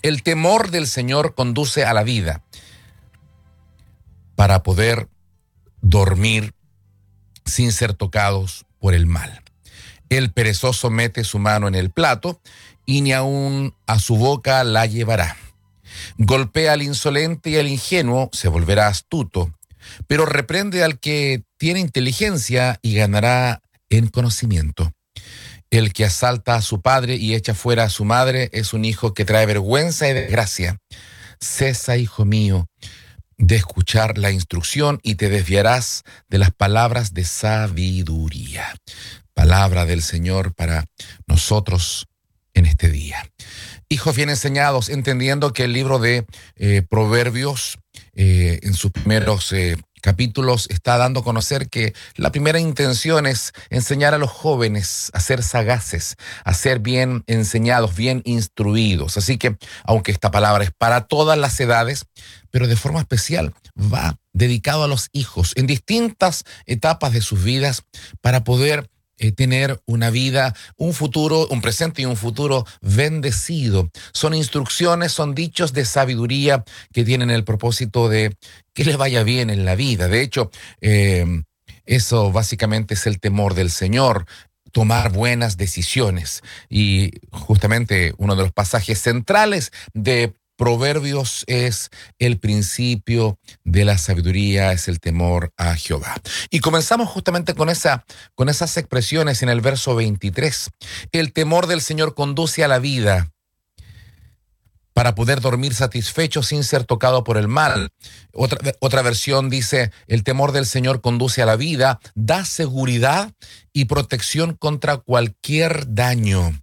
El temor del Señor conduce a la vida para poder dormir sin ser tocados por el mal. El perezoso mete su mano en el plato y ni aun a su boca la llevará. Golpea al insolente y al ingenuo se volverá astuto, pero reprende al que tiene inteligencia y ganará en conocimiento. El que asalta a su padre y echa fuera a su madre es un hijo que trae vergüenza y desgracia. Cesa, hijo mío, de escuchar la instrucción y te desviarás de las palabras de sabiduría. Palabra del Señor para nosotros en este día. Hijos bien enseñados, entendiendo que el libro de Proverbios, en sus primeros capítulos, está dando a conocer que la primera intención es enseñar a los jóvenes a ser sagaces, a ser bien enseñados, bien instruidos. Así que, aunque esta palabra es para todas las edades, pero de forma especial va dedicado a los hijos en distintas etapas de sus vidas para poder tener una vida, un futuro, un presente y un futuro bendecido. Son instrucciones, son dichos de sabiduría que tienen el propósito de que les vaya bien en la vida. De hecho, eso básicamente es el temor del Señor, tomar buenas decisiones. Y justamente uno de los pasajes centrales de Proverbios es el principio de la sabiduría, es el temor a Jehová. Y comenzamos justamente con esas expresiones en el verso 23. El temor del Señor conduce a la vida para poder dormir satisfecho sin ser tocado por el mal. Otra versión dice, el temor del Señor conduce a la vida, da seguridad y protección contra cualquier daño.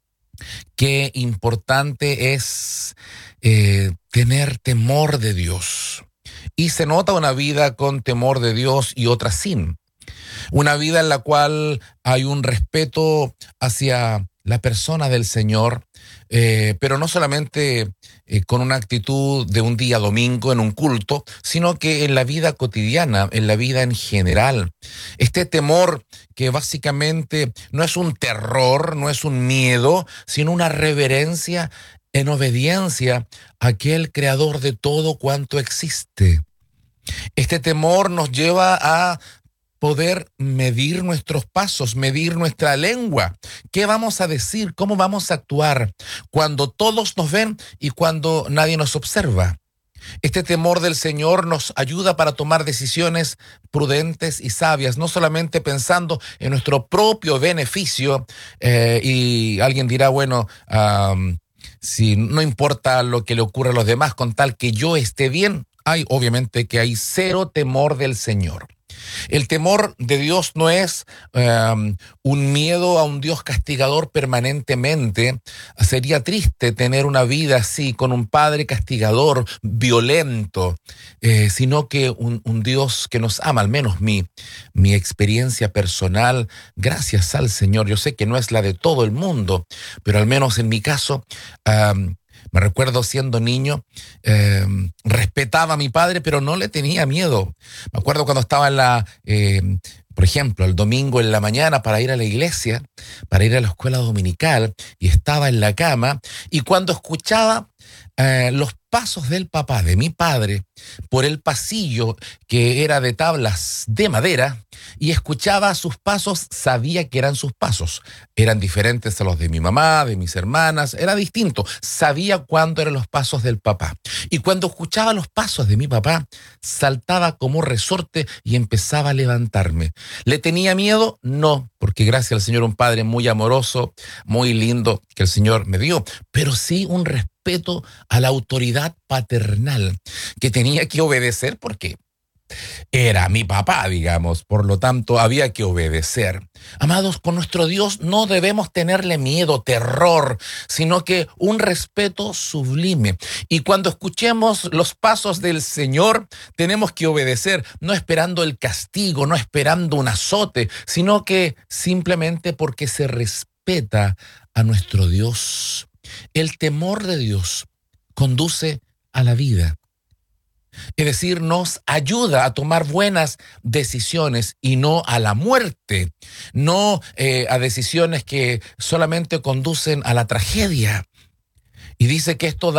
Qué importante es tener temor de Dios. Y se nota una vida con temor de Dios y otra sin. Una vida en la cual hay un respeto hacia la persona del Señor, pero no solamente con una actitud de un día domingo en un culto, sino que en la vida cotidiana, en la vida en general. Este temor que básicamente no es un terror, no es un miedo, sino una reverencia en obediencia a aquel creador de todo cuanto existe. Este temor nos lleva a poder medir nuestros pasos, medir nuestra lengua. ¿Qué vamos a decir? ¿Cómo vamos a actuar cuando todos nos ven y cuando nadie nos observa? Este temor del Señor nos ayuda para tomar decisiones prudentes y sabias, no solamente pensando en nuestro propio beneficio. Y alguien dirá, bueno, si no importa lo que le ocurra a los demás, con tal que yo esté bien, obviamente que hay cero temor del Señor. El temor de Dios no es un miedo a un Dios castigador permanentemente. Sería triste tener una vida así, con un padre castigador, violento, sino que un Dios que nos ama. Al menos mi experiencia personal, gracias al Señor, yo sé que no es la de todo el mundo, pero al menos en mi caso, me recuerdo siendo niño, respetaba a mi padre, pero no le tenía miedo. Me acuerdo cuando estaba por ejemplo, el domingo en la mañana para ir a la iglesia, para ir a la escuela dominical, y estaba en la cama, y cuando escuchaba los pasos del papá, de mi padre, por el pasillo que era de tablas de madera, y escuchaba sus pasos, sabía que eran sus pasos. Eran diferentes a los de mi mamá, de mis hermanas, era distinto. Sabía cuándo eran los pasos del papá. Y cuando escuchaba los pasos de mi papá, saltaba como resorte y empezaba a levantarme. ¿Le tenía miedo? No, porque gracias al Señor, un padre muy amoroso, muy lindo que el Señor me dio, pero sí un respeto a la autoridad paternal que tenía que obedecer porque era mi papá, digamos, por lo tanto había que obedecer. Amados, con nuestro Dios no debemos tenerle miedo, terror, sino que un respeto sublime. Y cuando escuchemos los pasos del Señor, tenemos que obedecer, no esperando el castigo, no esperando un azote, sino que simplemente porque se respeta a nuestro Dios. El temor de Dios conduce a la vida. Es decir, nos ayuda a tomar buenas decisiones y no a la muerte, no a decisiones que solamente conducen a la tragedia. Y dice que esto da